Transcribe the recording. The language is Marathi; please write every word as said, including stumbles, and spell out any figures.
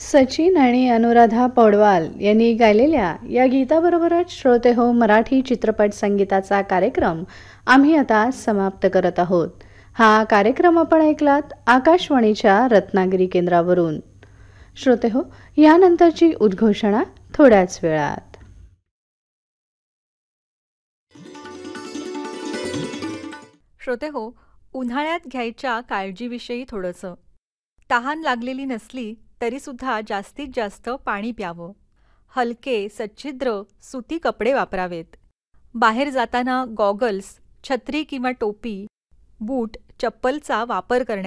सचिन आणि अनुराधा पौडवाल यांनी गायलेल्या या गीताबरोबरच श्रोते हो मराठी चित्रपट संगीताचा कार्यक्रम आम्ही आता समाप्त करत आहोत. हा कार्यक्रम आपण ऐकलात आकाशवाणीच्या रत्नागिरी केंद्रावरून. श्रोते हो, यानंतरची उद्घोषणा थोड्याच वेळात. श्रोते हो, उन्हाळ्यात घ्यायच्या काळजीविषयी थोडंसं. तहान लागलेली नसली तरीसुद्धा जास्तीत जास्त पाणी प्यावं. हलके सच्छिद्र सुती कपडे वापरावेत. बाहेर जाताना गॉगल्स, छत्री किंवा टोपी, बूट, चप्पलचा वापर करण्यात